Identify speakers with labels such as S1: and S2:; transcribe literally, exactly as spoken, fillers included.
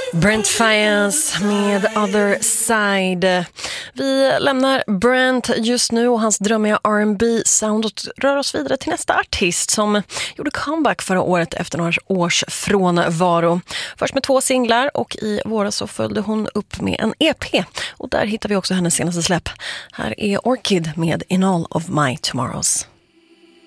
S1: Brent Faiyaz med Other Side. Vi lämnar Brent just nu och hans drömmiga R and B-sound och rör oss vidare till nästa artist som gjorde comeback förra året efter några års frånvaro. Först med två singlar och i våras så följde hon upp med en E P. Och där hittar vi också hennes senaste släpp. Här är Orchid med In All of My Tomorrows.